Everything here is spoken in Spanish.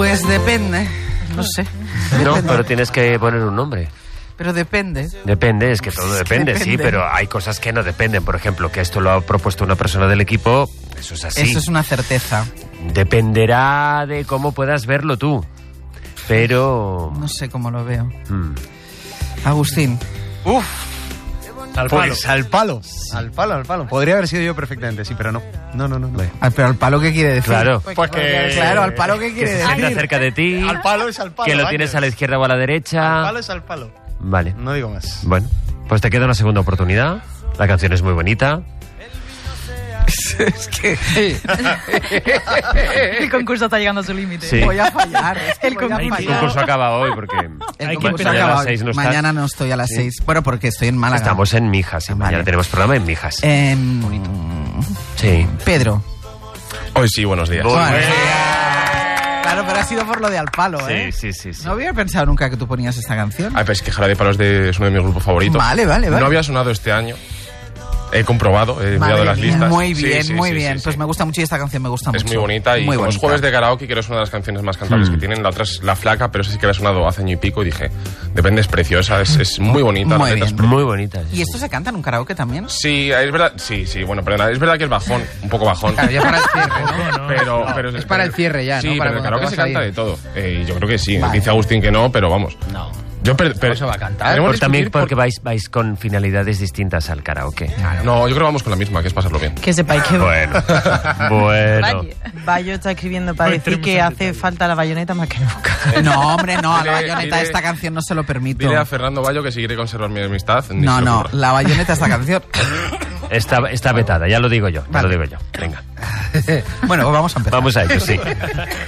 Pues depende, no sé. No, pero tienes que poner un nombre. Pero depende. Depende, es que todo depende, sí, pero hay cosas que no dependen. Por ejemplo, que esto lo ha propuesto una persona del equipo, eso es así. Eso es una certeza. Dependerá de cómo puedas verlo tú, pero... No sé cómo lo veo. Agustín. Uf. Pues al palo. Podría haber sido yo perfectamente, sí, pero no. No. Pero al palo, ¿qué quiere decir? Claro. Pues que... Claro, al palo, ¿qué quiere Que se decir? sienta cerca de ti, Al palo es al palo. que lo Baños. tienes a la izquierda o a la derecha. Al palo es al palo. Vale. No digo más. Bueno, pues te queda una segunda oportunidad. La canción es muy bonita. Es que El concurso está llegando a su límite. Sí. voy a fallar. Es que El voy a concurso. El fallar. concurso acaba hoy porque El concurso mañana acaba a las hoy. 6 no estás. Mañana no estoy a las 6. Bueno, porque estoy en Málaga. Estamos en Mijas y Vale. mañana tenemos programa en Mijas. Sí. Pedro. Hoy sí, buenos días. Muy Bueno, bien. Claro, pero ha sido por lo de al palo, ¿eh? Sí. No había pensado nunca que tú ponías esta canción. Ay, pero es que Jarabe de Palo es uno de mis grupos favoritos. Vale. No había sonado este año. He comprobado, he mirado las listas. Muy Sí, bien, sí, muy sí, bien. sí, Pues sí. me gusta mucho y esta canción me gusta mucho. Es muy bonita y Muy como es bonita. jueves de karaoke, creo que es una de las canciones más cantables que tienen. La otra es La Flaca, pero esa sí que había sonado hace año y pico y dije, depende, es preciosa, es muy bonita. Muy la letra es bien. Muy bonita. ¿Y esto se canta en un karaoke también? Sí, es verdad, sí, bueno, perdona, es verdad que es bajón, un poco bajón. Claro, ya para el cierre, ¿no? pero Es para el cierre ya, ¿no? Sí, Para pero en cuando karaoke te se vas a canta ir. de todo. Y yo creo que sí. Vale. Dice Agustín que no, pero vamos. No. Pero se va a cantar. tenemos Pues que también discutir porque vais con finalidades distintas al karaoke. No, yo creo que vamos con la misma, que es pasarlo bien. Que sepáis que Bueno. Bayo está escribiendo para decir que hace falta la bayoneta más que nunca. No, hombre, no. A la Dile- bayoneta dile- esta canción no se lo permito. Dile a Fernando Bayo que si quiere conservar mi amistad. ni No, se le no. ocurra. La bayoneta esta canción. Está vetada, ya lo digo yo. Vale. Venga. Bueno, pues vamos a empezar. Vamos a ello, sí.